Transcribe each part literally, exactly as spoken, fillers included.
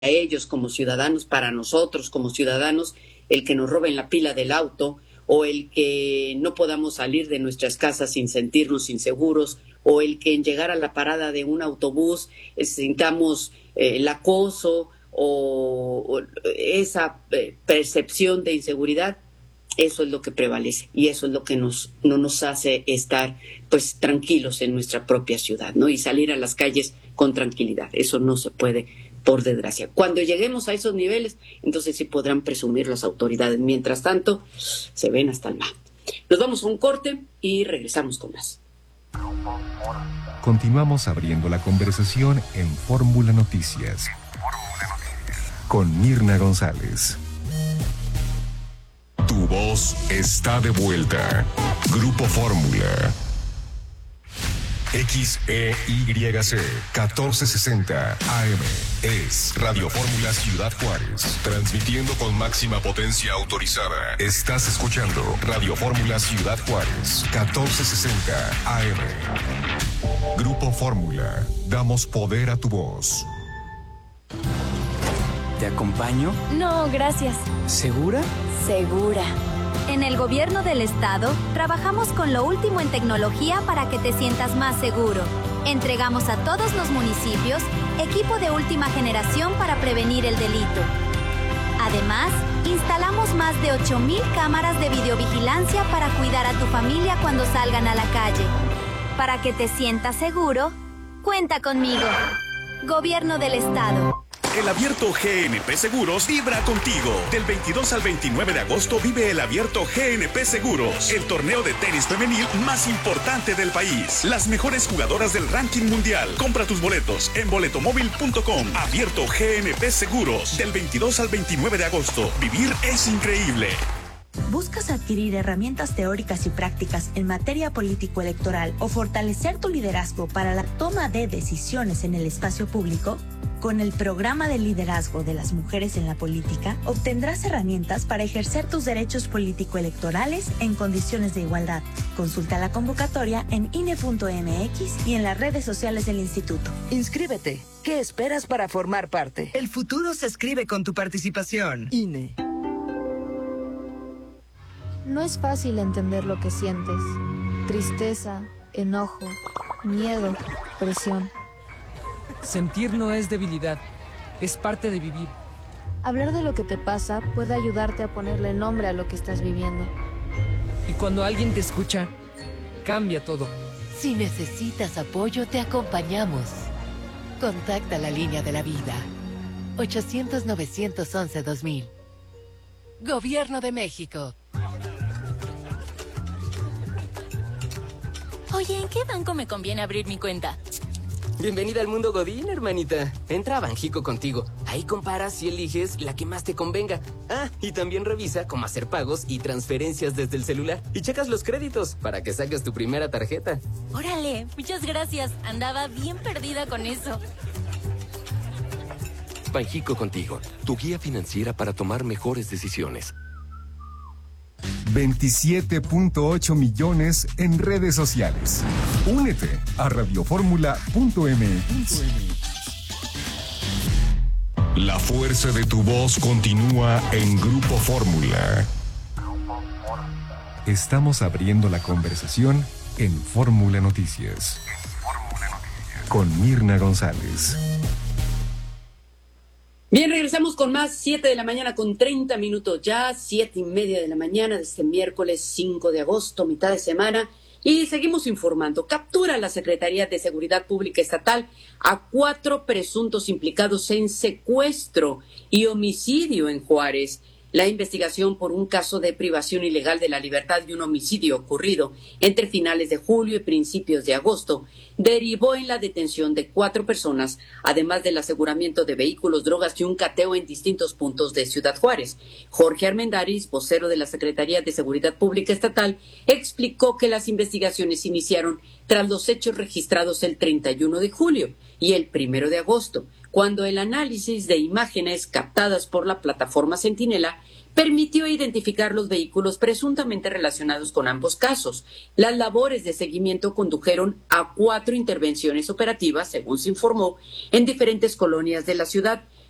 ellos como ciudadanos, para nosotros como ciudadanos, el que nos roben la pila del auto, o el que no podamos salir de nuestras casas sin sentirnos inseguros, o el que en llegar a la parada de un autobús eh, sintamos eh, el acoso o, o esa eh, percepción de inseguridad. Eso es lo que prevalece y eso es lo que nos no nos hace estar pues tranquilos en nuestra propia ciudad, ¿no? Y salir a las calles con tranquilidad. Eso no se puede, por desgracia. Cuando lleguemos a esos niveles, entonces sí podrán presumir las autoridades. Mientras tanto, se ven hasta el mar. Nos vamos a un corte y regresamos con más. Continuamos abriendo la conversación en Fórmula Noticias con Mirna González. Tu voz está de vuelta. Grupo Fórmula. X E Y C catorce sesenta A M es Radio Fórmula Ciudad Juárez, transmitiendo con máxima potencia autorizada. Estás escuchando Radio Fórmula Ciudad Juárez, catorce sesenta A M. Grupo Fórmula, damos poder a tu voz. ¿Te acompaño? No, gracias. ¿Segura? Segura. En el gobierno del estado, trabajamos con lo último en tecnología para que te sientas más seguro. Entregamos a todos los municipios equipo de última generación para prevenir el delito. Además, instalamos más de ocho mil cámaras de videovigilancia para cuidar a tu familia cuando salgan a la calle. Para que te sientas seguro, cuenta conmigo. Gobierno del estado. El Abierto G N P Seguros vibra contigo. Del veintidós al veintinueve de agosto vive el Abierto G N P Seguros, el torneo de tenis femenil más importante del país. Las mejores jugadoras del ranking mundial. Compra tus boletos en boletomóvil punto com. Abierto G N P Seguros. Del veintidós al veintinueve de agosto. Vivir es increíble. ¿Buscas adquirir herramientas teóricas y prácticas en materia político-electoral o fortalecer tu liderazgo para la toma de decisiones en el espacio público? Con el programa de liderazgo de las mujeres en la política, obtendrás herramientas para ejercer tus derechos político-electorales en condiciones de igualdad. Consulta la convocatoria en I N E punto M X y en las redes sociales del instituto. Inscríbete. ¿Qué esperas para formar parte? El futuro se escribe con tu participación. I N E. No es fácil entender lo que sientes. Tristeza, enojo, miedo, presión. Sentir no es debilidad, es parte de vivir. Hablar de lo que te pasa puede ayudarte a ponerle nombre a lo que estás viviendo. Y cuando alguien te escucha, cambia todo. Si necesitas apoyo, te acompañamos. Contacta la línea de la vida. ochocientos, novecientos once, dos mil. Gobierno de México. Oye, ¿en qué banco me conviene abrir mi cuenta? Bienvenida al mundo Godín, hermanita. Entra a Banjico contigo. Ahí comparas y eliges la que más te convenga. Ah, y también revisa cómo hacer pagos y transferencias desde el celular. Y checas los créditos para que saques tu primera tarjeta. Órale, muchas gracias. Andaba bien perdida con eso. Banjico contigo, tu guía financiera para tomar mejores decisiones. veintisiete punto ocho millones en redes sociales. Únete a radioformula punto m x. La fuerza de tu voz continúa en Grupo Fórmula. Estamos abriendo la conversación en Fórmula Noticias. Con Mirna González. Bien, regresamos con más, siete de la mañana con treinta minutos ya, siete y media de la mañana de este miércoles cinco de agosto, mitad de semana, y seguimos informando. Captura la Secretaría de Seguridad Pública Estatal a cuatro presuntos implicados en secuestro y homicidio en Juárez. La investigación por un caso de privación ilegal de la libertad y un homicidio ocurrido entre finales de julio y principios de agosto derivó en la detención de cuatro personas, además del aseguramiento de vehículos, drogas y un cateo en distintos puntos de Ciudad Juárez. Jorge Armendáriz, vocero de la Secretaría de Seguridad Pública Estatal, explicó que las investigaciones iniciaron tras los hechos registrados el treinta y uno de julio y el primero de agosto, cuando el análisis de imágenes captadas por la plataforma Centinela permitió identificar los vehículos presuntamente relacionados con ambos casos. Las labores de seguimiento condujeron a cuatro intervenciones operativas, según se informó, en diferentes colonias de la ciudad,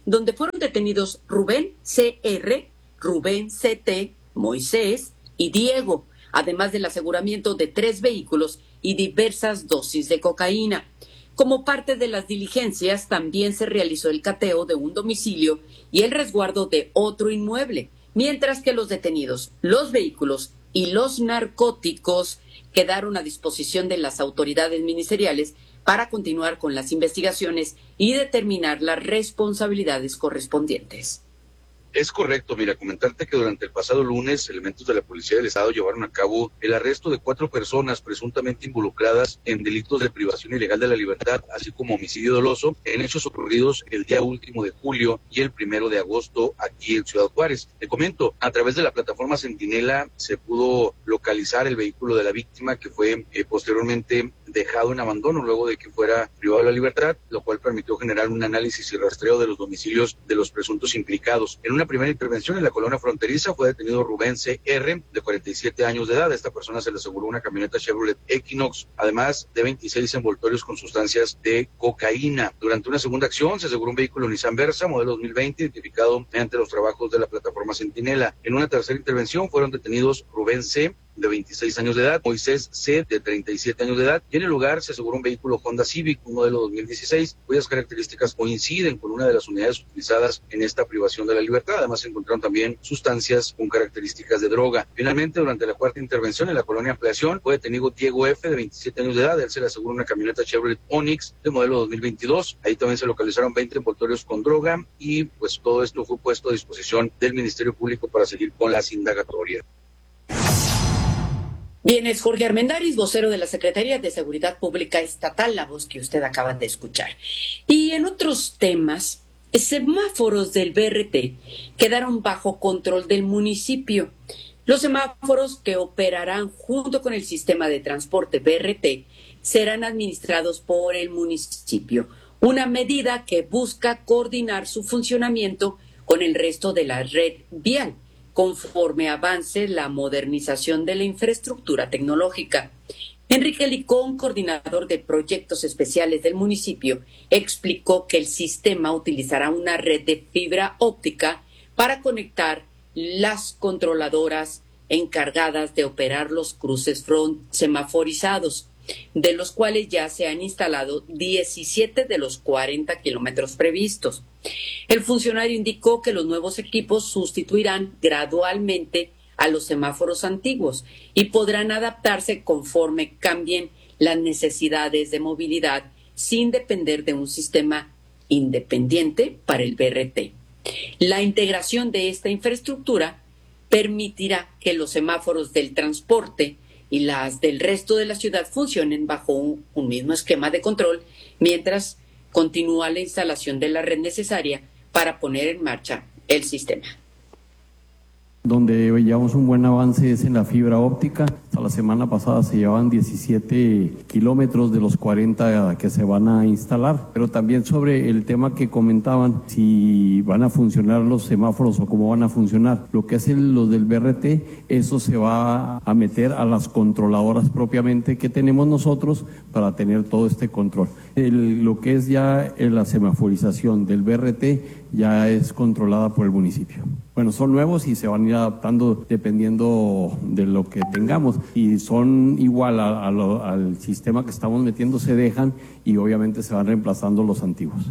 donde fueron detenidos Rubén C R, Rubén C T, Moisés y Diego, además del aseguramiento de tres vehículos y diversas dosis de cocaína. Como parte de las diligencias, también se realizó el cateo de un domicilio y el resguardo de otro inmueble, mientras que los detenidos, los vehículos y los narcóticos quedaron a disposición de las autoridades ministeriales para continuar con las investigaciones y determinar las responsabilidades correspondientes. Es correcto, mira, comentarte que durante el pasado lunes, elementos de la Policía del Estado llevaron a cabo el arresto de cuatro personas presuntamente involucradas en delitos de privación ilegal de la libertad, así como homicidio doloso, en hechos ocurridos el día último de julio y el primero de agosto aquí en Ciudad Juárez. Te comento, a través de la plataforma Centinela se pudo localizar el vehículo de la víctima, que fue eh, posteriormente dejado en abandono luego de que fuera privado de la libertad, lo cual permitió generar un análisis y rastreo de los domicilios de los presuntos implicados. En una primera intervención en la colonia fronteriza fue detenido Rubén C R, de cuarenta y siete años de edad. A esta persona se le aseguró una camioneta Chevrolet Equinox, además de veintiséis envoltorios con sustancias de cocaína. Durante una segunda acción se aseguró un vehículo Nissan Versa, modelo dos mil veinte, identificado mediante los trabajos de la plataforma Centinela. En una tercera intervención fueron detenidos Rubén C, de veintiséis años de edad, Moisés C, de treinta y siete años de edad, y en el lugar se aseguró un vehículo Honda Civic, un modelo dos mil dieciséis, cuyas características coinciden con una de las unidades utilizadas en esta privación de la libertad. Además se encontraron también sustancias con características de droga. Finalmente, durante la cuarta intervención en la colonia Ampliación, fue detenido Diego F, de veintisiete años de edad. Él se le aseguró una camioneta Chevrolet Onix de modelo dos mil veintidós. Ahí también se localizaron veinte envoltorios con droga y pues todo esto fue puesto a disposición del Ministerio Público para seguir con las indagatorias. Bien, es Jorge Armendáriz, vocero de la Secretaría de Seguridad Pública Estatal, la voz que usted acaba de escuchar. Y en otros temas, semáforos del B R T quedaron bajo control del municipio. Los semáforos, que operarán junto con el sistema de transporte B R T, serán administrados por el municipio, una medida que busca coordinar su funcionamiento con el resto de la red vial, conforme avance la modernización de la infraestructura tecnológica. Enrique Licón, coordinador de proyectos especiales del municipio, explicó que el sistema utilizará una red de fibra óptica para conectar las controladoras encargadas de operar los cruces front semaforizados, de los cuales ya se han instalado diecisiete de los cuarenta kilómetros previstos. El funcionario indicó que los nuevos equipos sustituirán gradualmente a los semáforos antiguos y podrán adaptarse conforme cambien las necesidades de movilidad sin depender de un sistema independiente para el B R T. La integración de esta infraestructura permitirá que los semáforos del transporte y las del resto de la ciudad funcionen bajo un, un mismo esquema de control, mientras continúa la instalación de la red necesaria para poner en marcha el sistema. Donde llevamos un buen avance es en la fibra óptica. Hasta la semana pasada se llevaban diecisiete kilómetros de los cuarenta que se van a instalar. Pero también sobre el tema que comentaban, si van a funcionar los semáforos o cómo van a funcionar. Lo que es el, los del B R T, eso se va a meter a las controladoras propiamente que tenemos nosotros para tener todo este control. El, lo que es ya la semaforización del B R T ya es controlada por el municipio. Bueno, son nuevos y se van a ir adaptando dependiendo de lo que tengamos. Y son igual a, a lo, al sistema que estamos metiendo, se dejan y obviamente se van reemplazando los antiguos.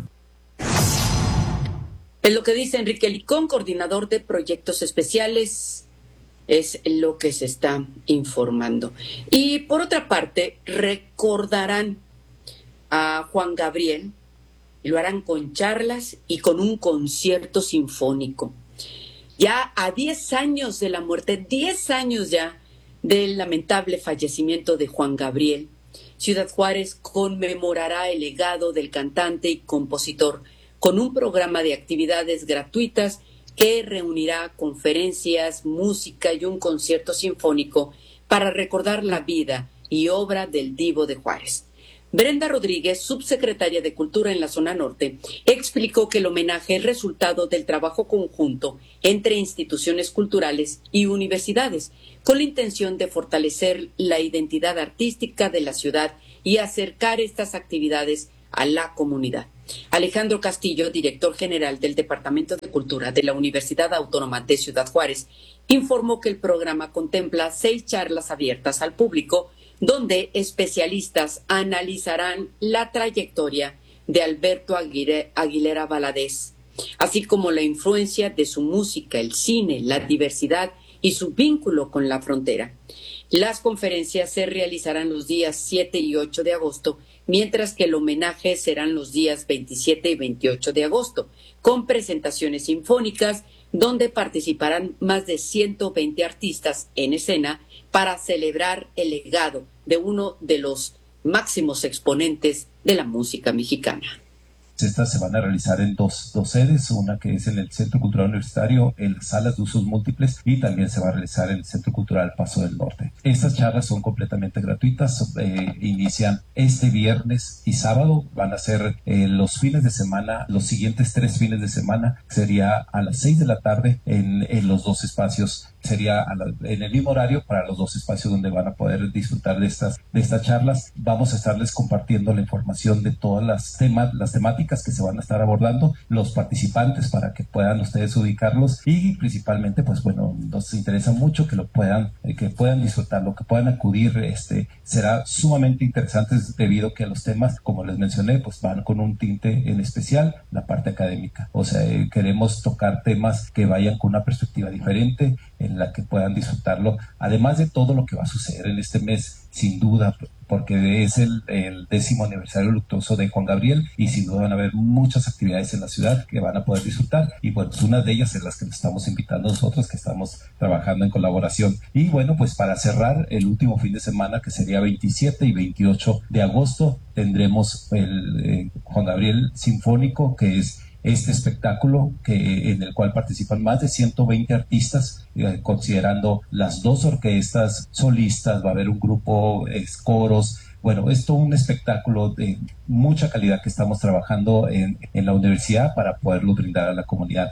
Es lo que dice Enrique Licón, coordinador de proyectos especiales, es lo que se está informando. Y por otra parte, recordarán a Juan Gabriel, y lo harán con charlas y con un concierto sinfónico. Ya a diez años de la muerte, diez años ya del lamentable fallecimiento de Juan Gabriel, Ciudad Juárez conmemorará el legado del cantante y compositor con un programa de actividades gratuitas que reunirá conferencias, música y un concierto sinfónico para recordar la vida y obra del divo de Juárez. Brenda Rodríguez, subsecretaria de Cultura en la zona norte, explicó que el homenaje es resultado del trabajo conjunto entre instituciones culturales y universidades, con la intención de fortalecer la identidad artística de la ciudad y acercar estas actividades a la comunidad. Alejandro Castillo, director general del Departamento de Cultura de la Universidad Autónoma de Ciudad Juárez, informó que el programa contempla seis charlas abiertas al público, donde especialistas analizarán la trayectoria de Alberto Aguilera Valadez, así como la influencia de su música, el cine, la diversidad y su vínculo con la frontera. Las conferencias se realizarán los días siete y ocho de agosto, mientras que el homenaje serán los días veintisiete y veintiocho de agosto, con presentaciones sinfónicas donde participarán más de ciento veinte artistas en escena para celebrar el legado de uno de los máximos exponentes de la música mexicana. Estas se van a realizar en dos, dos sedes, una que es en el Centro Cultural Universitario, en salas de usos múltiples, y también se va a realizar en el Centro Cultural Paso del Norte. Estas charlas son completamente gratuitas, eh, inician este viernes y sábado, van a ser eh, los fines de semana, los siguientes tres fines de semana, sería a las seis de la tarde en, en los dos espacios, sería a la, en el mismo horario para los dos espacios donde van a poder disfrutar de estas, de estas charlas. Vamos a estarles compartiendo la información de todas las temas, las temáticas que se van a estar abordando, los participantes para que puedan ustedes ubicarlos y principalmente, pues bueno, nos interesa mucho que lo puedan, eh, que puedan disfrutarlo, que puedan acudir, este, será sumamente interesante debido a que los temas, como les mencioné, pues van con un tinte en especial, la parte académica, o sea, eh, queremos tocar temas que vayan con una perspectiva diferente, en la que puedan disfrutarlo, además de todo lo que va a suceder en este mes, sin duda, porque es el, el décimo aniversario luctuoso de Juan Gabriel y sin duda van a haber muchas actividades en la ciudad que van a poder disfrutar y bueno, pues una de ellas es las que nos estamos invitando nosotros, que estamos trabajando en colaboración. Y bueno, pues para cerrar el último fin de semana, que sería veintisiete y veintiocho de agosto, tendremos el eh, Juan Gabriel Sinfónico, que es este espectáculo que en el cual participan más de ciento veinte artistas, eh, considerando las dos orquestas solistas, va a haber un grupo, eh, coros. Bueno, es todo un espectáculo de mucha calidad que estamos trabajando en, en la universidad para poderlo brindar a la comunidad.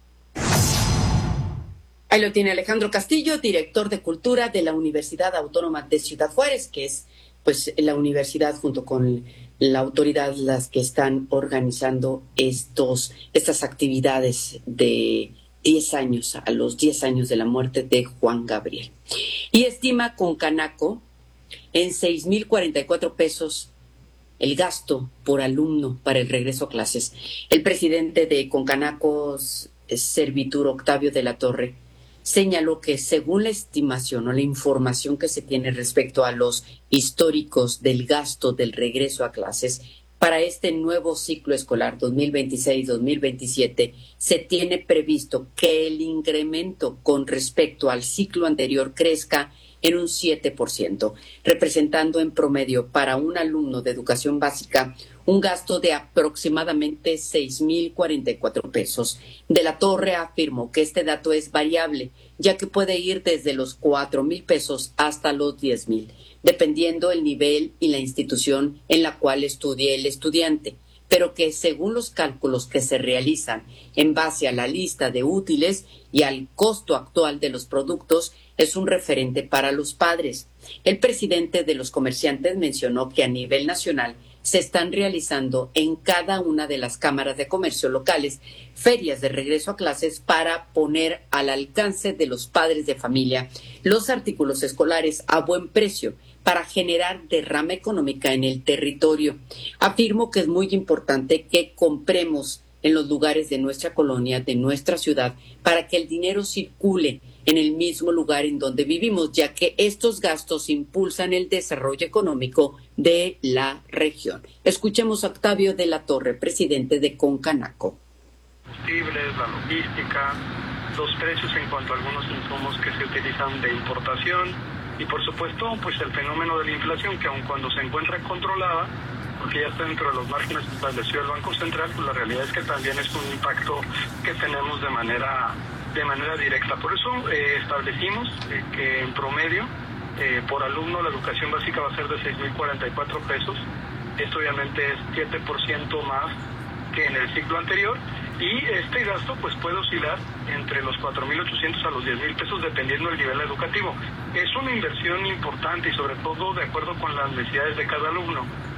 Ahí lo tiene Alejandro Castillo, director de Cultura de la Universidad Autónoma de Ciudad Juárez, que es pues la universidad junto con la autoridad las que están organizando estos estas actividades de diez años, a los diez años de la muerte de Juan Gabriel. Y estima Concanaco en seis mil cuarenta y cuatro pesos el gasto por alumno para el regreso a clases. El presidente de Concanaco, Servitur Octavio de la Torre, señaló que según la estimación o la información que se tiene respecto a los históricos del gasto del regreso a clases, para este nuevo ciclo escolar dos mil veintiséis dos mil veintisiete se tiene previsto que el incremento con respecto al ciclo anterior crezca en un siete por ciento, representando en promedio para un alumno de educación básica un gasto de aproximadamente seis mil cuarenta y cuatro pesos. De la Torre afirmó que este dato es variable, ya que puede ir desde los cuatro mil pesos hasta los diez mil, dependiendo el nivel y la institución en la cual estudie el estudiante, pero que según los cálculos que se realizan en base a la lista de útiles y al costo actual de los productos, es un referente para los padres. El presidente de los comerciantes mencionó que a nivel nacional se están realizando en cada una de las cámaras de comercio locales ferias de regreso a clases para poner al alcance de los padres de familia los artículos escolares a buen precio para generar derrama económica en el territorio. Afirmo que es muy importante que compremos en los lugares de nuestra colonia, de nuestra ciudad, para que el dinero circule en el mismo lugar en donde vivimos, ya que estos gastos impulsan el desarrollo económico de la región. Escuchemos a Octavio de la Torre, presidente de Concanaco. Combustibles, la logística, los precios en cuanto a algunos insumos que se utilizan de importación y por supuesto pues el fenómeno de la inflación, que aun cuando se encuentra controlada, porque ya está dentro de los márgenes que estableció el Banco Central, pues la realidad es que también es un impacto que tenemos de manera de manera directa. Por eso eh, establecimos eh, que en promedio eh, por alumno la educación básica va a ser de seis mil cuarenta y cuatro pesos. Esto obviamente es siete por ciento más que en el ciclo anterior y este gasto pues puede oscilar entre los cuatro mil ochocientos a los diez mil pesos dependiendo del nivel educativo. Es una inversión importante y sobre todo de acuerdo con las necesidades de cada alumno.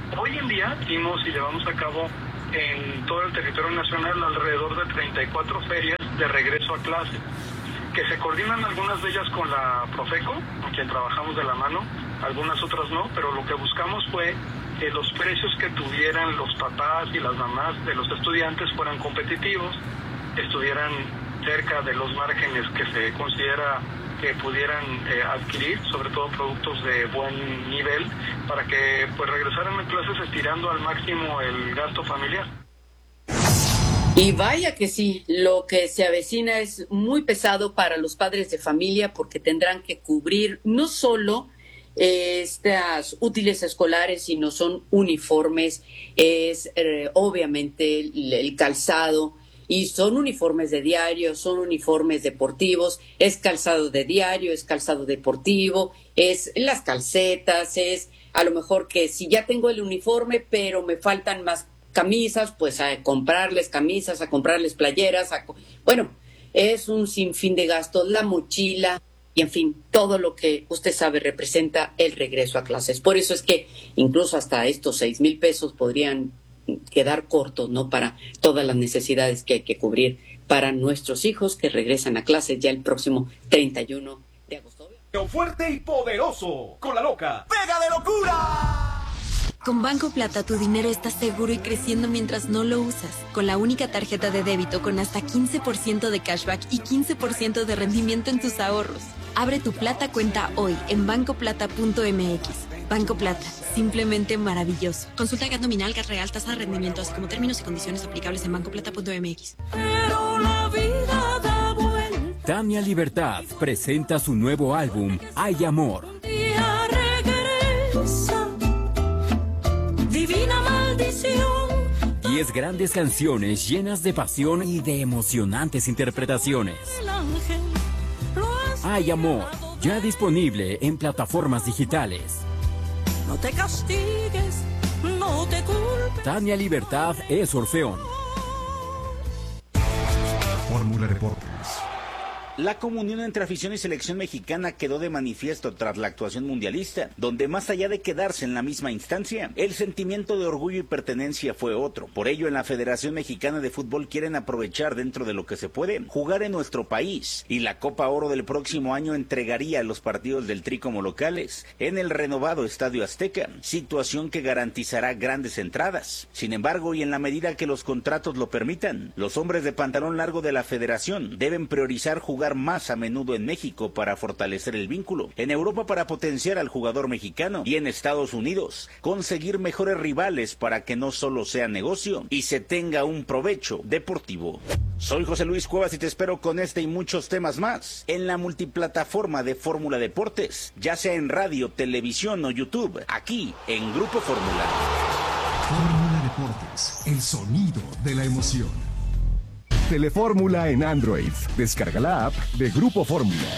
Hoy en día hicimos y llevamos a cabo en todo el territorio nacional alrededor de treinta y cuatro ferias de regreso a clase, que se coordinan algunas de ellas con la Profeco, con quien trabajamos de la mano, algunas otras no, pero lo que buscamos fue que los precios que tuvieran los papás y las mamás de los estudiantes fueran competitivos, estuvieran cerca de los márgenes que se considera que pudieran eh, adquirir, sobre todo productos de buen nivel, para que pues regresaran a clases estirando al máximo el gasto familiar. Y vaya que sí, lo que se avecina es muy pesado para los padres de familia porque tendrán que cubrir no solo eh, estas útiles escolares, sino son uniformes, es eh, obviamente el, el calzado, y son uniformes de diario, son uniformes deportivos, es calzado de diario, es calzado deportivo, es las calcetas, es a lo mejor que si ya tengo el uniforme, pero me faltan más camisas, pues a comprarles camisas, a comprarles playeras, a, bueno, es un sinfín de gastos, la mochila y en fin, todo lo que usted sabe representa el regreso a clases. Por eso es que incluso hasta estos seis mil pesos podrían quedar cortos, ¿no? Para todas las necesidades que hay que cubrir para nuestros hijos que regresan a clases ya el próximo treinta y uno de agosto. Fuerte y poderoso, con la loca ¡pega de locura! Con Banco Plata tu dinero está seguro y creciendo mientras no lo usas. Con la única tarjeta de débito con hasta quince por ciento de cashback y quince por ciento de rendimiento en tus ahorros. Abre tu Plata cuenta hoy en banco plata punto m x. Banco Plata, simplemente maravilloso. Consulta el gas nominal, gas real, tasa de rendimiento, así como términos y condiciones aplicables en banco plata punto m x. Pero la vida da vuelta. Tania Libertad presenta su nuevo álbum, Hay Amor. Día regresa, divina maldición. Diez grandes canciones llenas de pasión y de emocionantes interpretaciones. El ángel Hay Amor, ya disponible en plataformas digitales. No te castigues, no te culpes. Tania Libertad es Orfeón. Fórmula Deportes. La comunión entre afición y selección mexicana quedó de manifiesto tras la actuación mundialista, donde más allá de quedarse en la misma instancia, el sentimiento de orgullo y pertenencia fue otro. Por ello, en la Federación Mexicana de Fútbol quieren aprovechar dentro de lo que se puede, jugar en nuestro país, y la Copa Oro del próximo año entregaría los partidos del Tri como locales en el renovado Estadio Azteca, situación que garantizará grandes entradas. Sin embargo, y en la medida que los contratos lo permitan, los hombres de pantalón largo de la Federación deben priorizar jugar más a menudo en México para fortalecer el vínculo, en Europa para potenciar al jugador mexicano y en Estados Unidos conseguir mejores rivales para que no solo sea negocio y se tenga un provecho deportivo. Soy José Luis Cuevas y te espero con este y muchos temas más en la multiplataforma de Fórmula Deportes, ya sea en radio, televisión o YouTube, aquí en Grupo Fórmula. Fórmula Deportes, el sonido de la emoción. Telefórmula en Android. Descarga la app de Grupo Fórmula.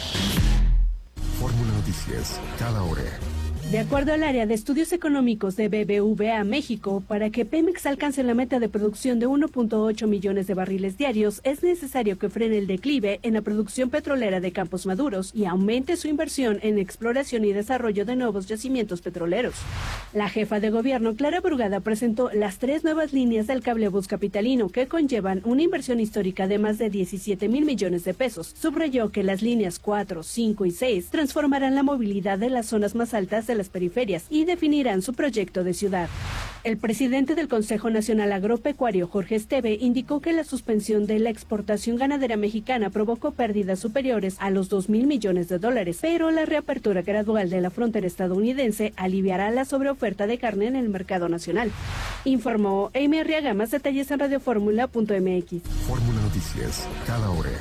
Fórmula Noticias, cada hora. De acuerdo al área de estudios económicos de B B V A México, para que Pemex alcance la meta de producción de uno punto ocho millones de barriles diarios, es necesario que frene el declive en la producción petrolera de Campos Maduros y aumente su inversión en exploración y desarrollo de nuevos yacimientos petroleros. La jefa de gobierno, Clara Brugada, presentó las tres nuevas líneas del cablebús capitalino que conllevan una inversión histórica de más de diecisiete mil millones de pesos. Subrayó que las líneas cuatro, cinco y seis transformarán la movilidad de las zonas más altas de las periferias y definirán su proyecto de ciudad. El presidente del Consejo Nacional Agropecuario, Jorge Esteve, indicó que la suspensión de la exportación ganadera mexicana provocó pérdidas superiores a los dos mil millones de dólares, pero la reapertura gradual de la frontera estadounidense aliviará la sobreoferta de carne en el mercado nacional. Informó Amy Arriaga. Más detalles en radiofórmula punto m x. Fórmula Noticias, cada hora.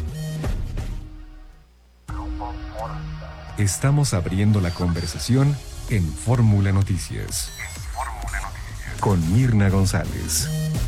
Estamos abriendo la conversación en Fórmula Noticias. Con Mirna González.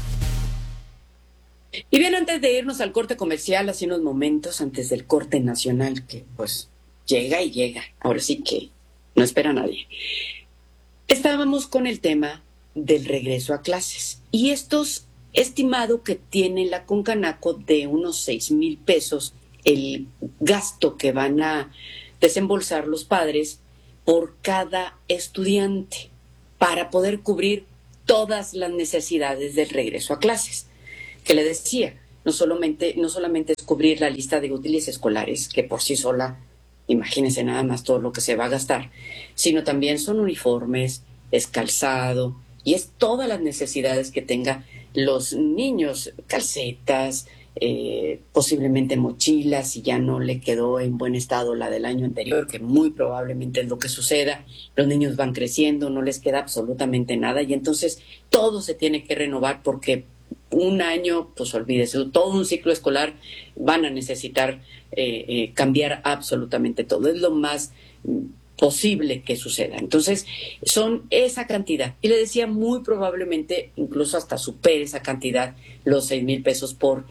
Y bien, antes de irnos al corte comercial, hace unos momentos, antes del corte nacional, que pues llega y llega, ahora sí que no espera a nadie, estábamos con el tema del regreso a clases. Y estos estimado que tiene la Concanaco de unos seis mil pesos el gasto que van a desembolsar los padres por cada estudiante para poder cubrir todas las necesidades del regreso a clases. Que le decía, no solamente, no solamente es cubrir la lista de útiles escolares, que por sí sola, imagínense nada más todo lo que se va a gastar, sino también son uniformes, es calzado, y es todas las necesidades que tengan los niños, calcetas, eh, posiblemente mochilas, si ya no le quedó en buen estado la del año anterior, que muy probablemente es lo que suceda. Los niños van creciendo, no les queda absolutamente nada, y entonces todo se tiene que renovar porque un año, pues olvídese, todo un ciclo escolar van a necesitar eh, eh, cambiar absolutamente todo. Es lo más posible que suceda. Entonces, son esa cantidad. Y le decía, muy probablemente incluso hasta supere esa cantidad los seis mil pesos por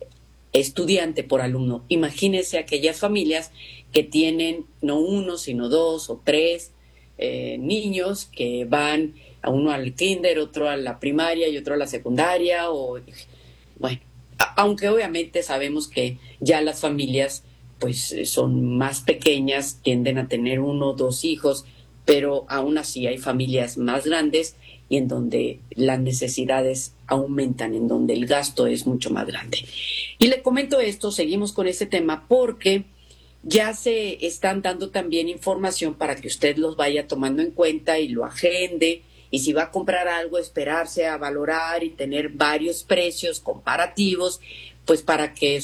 estudiante, por alumno. Imagínense aquellas familias que tienen no uno, sino dos o tres eh, niños que van a uno al kinder, otro a la primaria y otro a la secundaria. O, bueno, a, aunque obviamente sabemos que ya las familias pues son más pequeñas, tienden a tener uno o dos hijos, pero aún así hay familias más grandes y en donde las necesidades aumentan, en donde el gasto es mucho más grande. Y le comento esto, seguimos con este tema, porque ya se están dando también información para que usted los vaya tomando en cuenta y lo agende, y si va a comprar algo, esperarse a valorar y tener varios precios comparativos, pues para que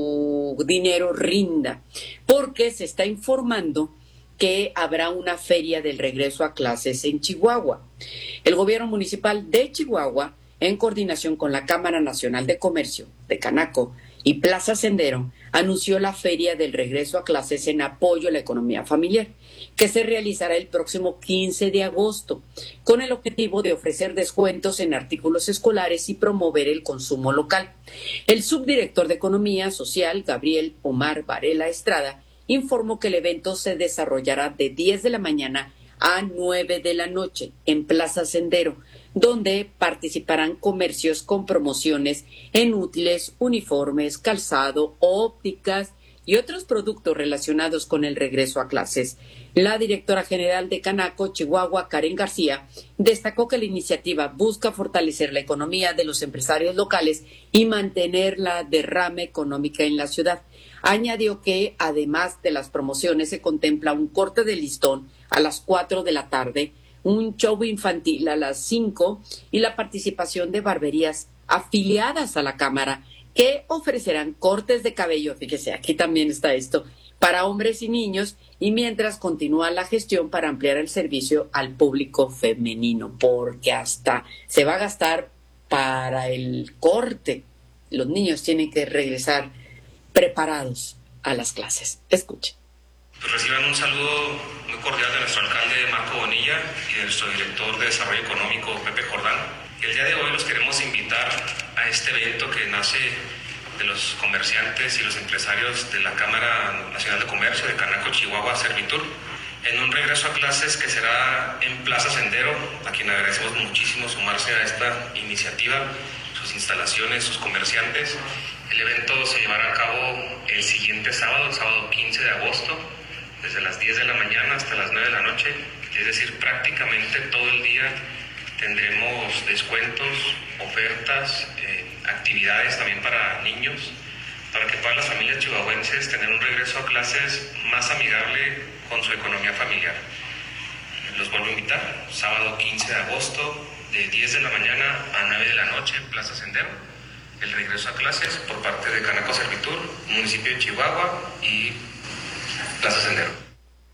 su dinero rinda, porque se está informando que habrá una feria del regreso a clases en Chihuahua. El gobierno municipal de Chihuahua, en coordinación con la Cámara Nacional de Comercio de Canaco y Plaza Sendero, anunció la feria del regreso a clases en apoyo a la economía familiar, que se realizará el próximo quince de agosto, con el objetivo de ofrecer descuentos en artículos escolares y promover el consumo local. El subdirector de Economía Social, Gabriel Omar Varela Estrada, informó que el evento se desarrollará de diez de la mañana a nueve de la noche en Plaza Sendero, donde participarán comercios con promociones en útiles, uniformes, calzado, ópticas y otros productos relacionados con el regreso a clases. La directora general de Canaco, Chihuahua, Karen García, destacó que la iniciativa busca fortalecer la economía de los empresarios locales y mantener la derrama económica en la ciudad. Añadió que, además de las promociones, se contempla un corte de listón a las cuatro de la tarde, un show infantil a las cinco y la participación de barberías afiliadas a la Cámara que ofrecerán cortes de cabello, fíjese, aquí también está esto, para hombres y niños, y mientras continúa la gestión para ampliar el servicio al público femenino, porque hasta se va a gastar para el corte. Los niños tienen que regresar preparados a las clases. Escuche. Pues reciban un saludo muy cordial de nuestro alcalde Marco Bonilla y de nuestro director de Desarrollo Económico Pepe Jordán. El día de hoy los queremos invitar a este evento que nace de los comerciantes y los empresarios de la Cámara Nacional de Comercio de Canaco, Chihuahua, Servitur, en un regreso a clases que será en Plaza Sendero, a quien agradecemos muchísimo sumarse a esta iniciativa, sus instalaciones, sus comerciantes. El evento se llevará a cabo el siguiente sábado, el sábado quince de agosto, desde las diez de la mañana hasta las nueve de la noche, es decir, prácticamente todo el día tendremos descuentos, ofertas, eh, actividades también para niños, para que puedan las familias chihuahuenses tener un regreso a clases más amigable con su economía familiar. Los vuelvo a invitar, sábado quince de agosto, de diez de la mañana a nueve de la noche en Plaza Sendero, el regreso a clases por parte de Canaco Servitur, municipio de Chihuahua y Plaza Sendero.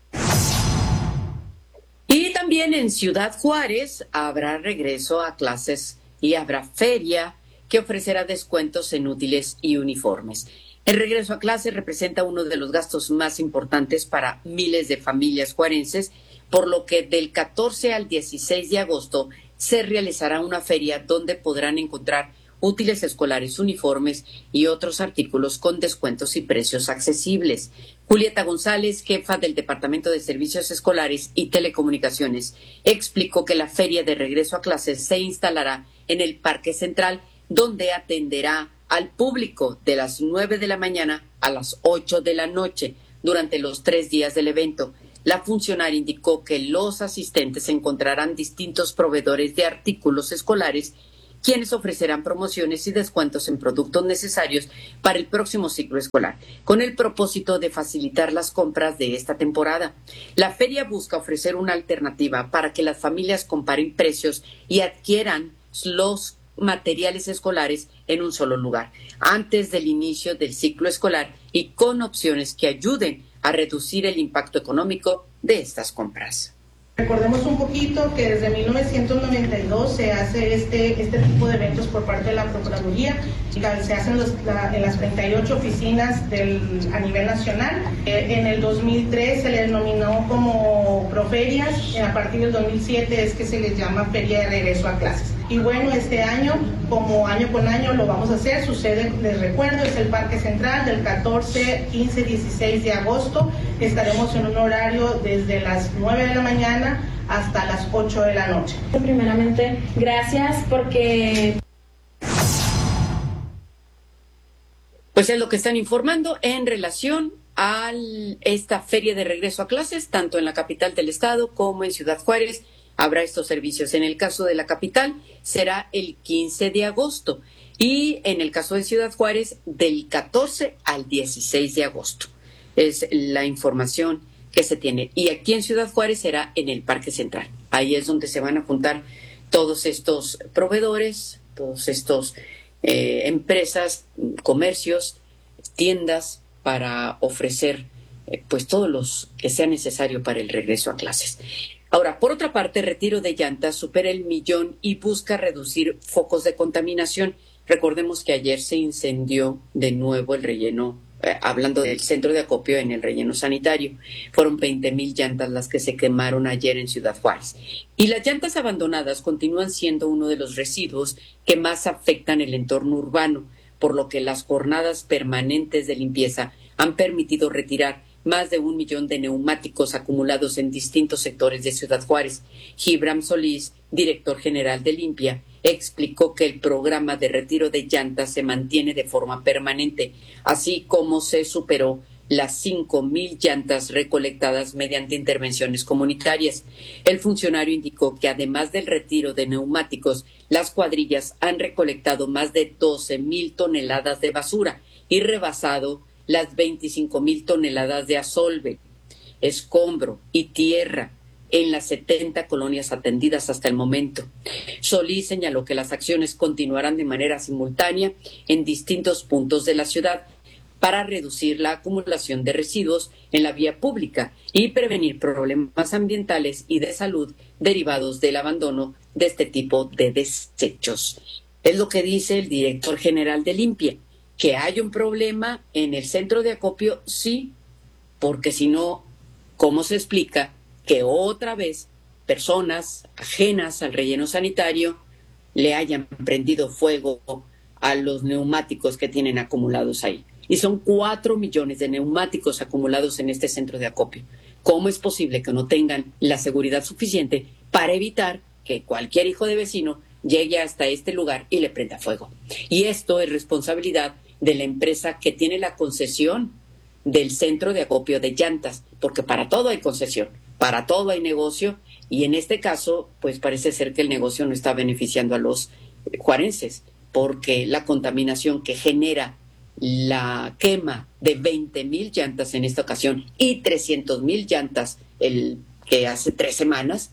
Y también en Ciudad Juárez habrá regreso a clases y habrá feria que ofrecerá descuentos en útiles y uniformes. El regreso a clases representa uno de los gastos más importantes para miles de familias juarenses, por lo que del catorce al dieciséis de agosto se realizará una feria donde podrán encontrar útiles escolares, uniformes y otros artículos con descuentos y precios accesibles. Julieta González, jefa del Departamento de Servicios Escolares y Telecomunicaciones, explicó que la feria de regreso a clases se instalará en el Parque Central, donde atenderá al público de las nueve de la mañana a las ocho de la noche durante los tres días del evento. La funcionaria indicó que los asistentes encontrarán distintos proveedores de artículos escolares, quienes ofrecerán promociones y descuentos en productos necesarios para el próximo ciclo escolar, con el propósito de facilitar las compras de esta temporada. La feria busca ofrecer una alternativa para que las familias comparen precios y adquieran los materiales escolares en un solo lugar, antes del inicio del ciclo escolar y con opciones que ayuden a reducir el impacto económico de estas compras. Recordemos un poquito que desde mil novecientos noventa y dos se hace este, este tipo de eventos por parte de la Procuraduría. Se hacen los, la, en las treinta y ocho oficinas del, a nivel nacional. Eh, en el dos mil tres se le denominó como Proferias. A partir del dos mil siete es que se les llama Feria de Regreso a Clases. Y bueno, este año, como año con año lo vamos a hacer, sucede, les recuerdo, es el Parque Central del catorce, quince, dieciséis de agosto. Estaremos en un horario desde las nueve de la mañana hasta las ocho de la noche. Primeramente, gracias porque... Pues es lo que están informando en relación a esta feria de regreso a clases, tanto en la capital del estado como en Ciudad Juárez. Habrá estos servicios. En el caso de la capital será el quince de agosto y en el caso de Ciudad Juárez del catorce al dieciséis de agosto. Es la información que se tiene. Y aquí en Ciudad Juárez será en el Parque Central. Ahí es donde se van a juntar todos estos proveedores, todos estos eh, empresas, comercios, tiendas para ofrecer eh, pues todos los que sea necesario para el regreso a clases. Ahora, por otra parte, Retiro de Llantas supera el millón y busca reducir focos de contaminación. Recordemos que ayer se incendió de nuevo el relleno, eh, hablando del centro de acopio en el relleno sanitario. Fueron veinte mil llantas las que se quemaron ayer en Ciudad Juárez. Y las llantas abandonadas continúan siendo uno de los residuos que más afectan el entorno urbano, por lo que las jornadas permanentes de limpieza han permitido retirar más de un millón de neumáticos acumulados en distintos sectores de Ciudad Juárez. Gibram Solís, director general de Limpia, explicó que el programa de retiro de llantas se mantiene de forma permanente, así como se superó las cinco mil llantas recolectadas mediante intervenciones comunitarias. El funcionario indicó que además del retiro de neumáticos, las cuadrillas han recolectado más de doce mil toneladas de basura y rebasado las veinticinco mil toneladas de asolve, escombro y tierra en las setenta colonias atendidas hasta el momento. Solís señaló que las acciones continuarán de manera simultánea en distintos puntos de la ciudad para reducir la acumulación de residuos en la vía pública y prevenir problemas ambientales y de salud derivados del abandono de este tipo de desechos. Es lo que dice el director general de Limpia. ¿Que hay un problema en el centro de acopio? Sí, porque si no, ¿cómo se explica que otra vez personas ajenas al relleno sanitario le hayan prendido fuego a los neumáticos que tienen acumulados ahí? Y son cuatro millones de neumáticos acumulados en este centro de acopio. ¿Cómo es posible que no tengan la seguridad suficiente para evitar que cualquier hijo de vecino llegue hasta este lugar y le prenda fuego? Y esto es responsabilidad de la empresa que tiene la concesión del centro de acopio de llantas, porque para todo hay concesión, para todo hay negocio, y en este caso, pues parece ser que el negocio no está beneficiando a los juarenses, porque la contaminación que genera la quema de veinte mil llantas en esta ocasión y trescientos mil llantas el que hace tres semanas,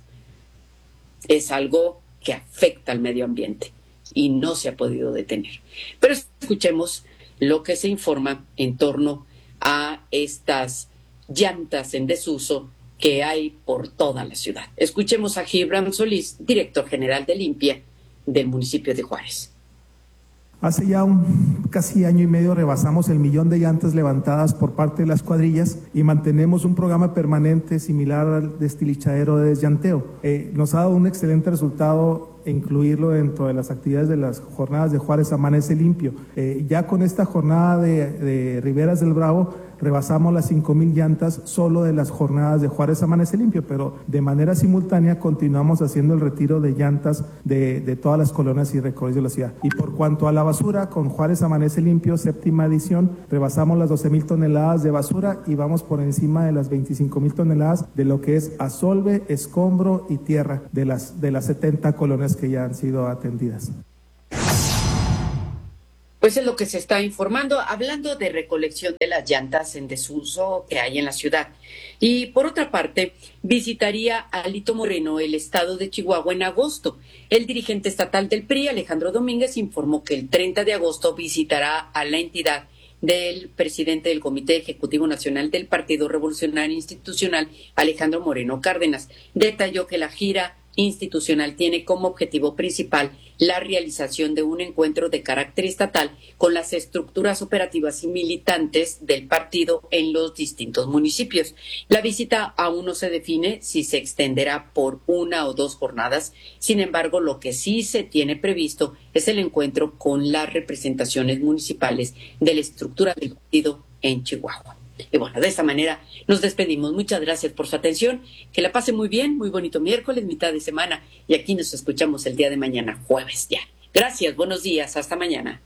es algo que afecta al medio ambiente y no se ha podido detener. Pero escuchemos lo que se informa en torno a estas llantas en desuso que hay por toda la ciudad. Escuchemos a Gibram Solís, director general de Limpia del municipio de Juárez. Hace ya un casi año y medio rebasamos el millón de llantas levantadas por parte de las cuadrillas y mantenemos un programa permanente similar al destilichadero de desllanteo. Eh, nos ha dado un excelente resultado incluirlo dentro de las actividades de las jornadas de Juárez Amanece Limpio. Eh, ya con esta jornada de, de Riberas del Bravo rebasamos las cinco mil llantas solo de las jornadas de Juárez Amanece Limpio, pero de manera simultánea continuamos haciendo el retiro de llantas de, de todas las colonias y recorridos de la ciudad. Y por cuanto a la basura, con Juárez Amanece Limpio, séptima edición, rebasamos las doce mil toneladas de basura y vamos por encima de las veinticinco mil toneladas de lo que es asolve, escombro y tierra de las, de las setenta colonias que ya han sido atendidas. Pues es lo que se está informando, hablando de recolección de las llantas en desuso que hay en la ciudad. Y por otra parte, visitaría a Alito Moreno el estado de Chihuahua en agosto. El dirigente estatal del P R I, Alejandro Domínguez, informó que el treinta de agosto visitará a la entidad del presidente del Comité Ejecutivo Nacional del Partido Revolucionario Institucional, Alejandro Moreno Cárdenas. Detalló que la gira institucional tiene como objetivo principal la realización de un encuentro de carácter estatal con las estructuras operativas y militantes del partido en los distintos municipios. La visita aún no se define si se extenderá por una o dos jornadas. Sin embargo, lo que sí se tiene previsto es el encuentro con las representaciones municipales de la estructura del partido en Chihuahua. Y bueno, de esta manera nos despedimos. Muchas gracias por su atención. Que la pase muy bien, muy bonito miércoles, mitad de semana. Y aquí nos escuchamos el día de mañana, jueves ya. Gracias, buenos días, hasta mañana.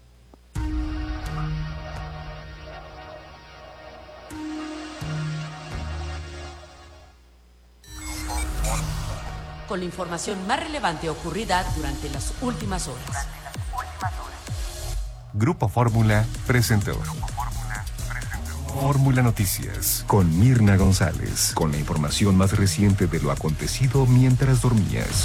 Con la información más relevante ocurrida durante las últimas horas. Grupo Fórmula presentó Fórmula Noticias con Mirna González, con la información más reciente de lo acontecido mientras dormías.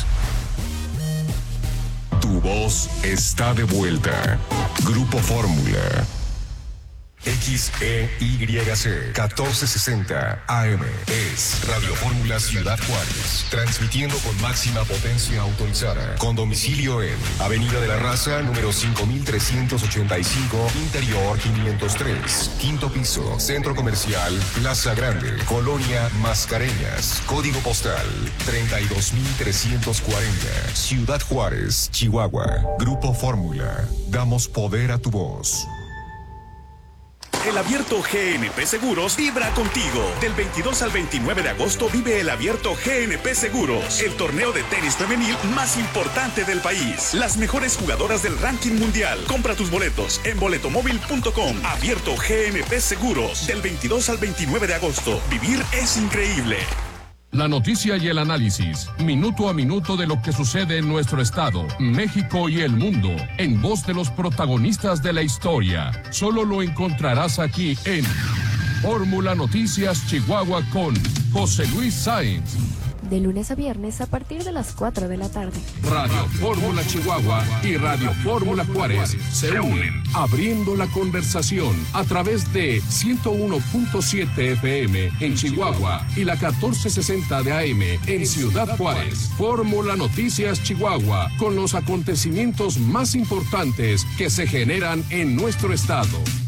Tu voz está de vuelta. Grupo Fórmula. X E Y C catorce sesenta A M es Radio Fórmula Ciudad Juárez, transmitiendo con máxima potencia autorizada, con domicilio en Avenida de la Raza, número cinco mil trescientos ochenta y cinco, Interior quinientos tres, quinto piso, Centro Comercial Plaza Grande, Colonia Mascareñas, código postal treinta y dos mil trescientos cuarenta, Ciudad Juárez, Chihuahua. Grupo Fórmula, damos poder a tu voz. El Abierto G N P Seguros vibra contigo. Del veintidós al veintinueve de agosto vive el Abierto G N P Seguros, el torneo de tenis femenil más importante del país. Las mejores jugadoras del ranking mundial. Compra tus boletos en boletomóvil punto com. Abierto G N P Seguros. Del veintidós al veintinueve de agosto. Vivir es increíble. La noticia y el análisis, minuto a minuto de lo que sucede en nuestro estado, México y el mundo, en voz de los protagonistas de la historia. Solo lo encontrarás aquí en Fórmula Noticias Chihuahua con José Luis Sáenz. De lunes a viernes a partir de las cuatro de la tarde. Radio Fórmula Chihuahua y Radio Fórmula Juárez se unen, abriendo la conversación a través de ciento uno punto siete F M en Chihuahua y la catorce sesenta de A M en Ciudad Juárez. Fórmula Noticias Chihuahua, con los acontecimientos más importantes que se generan en nuestro estado.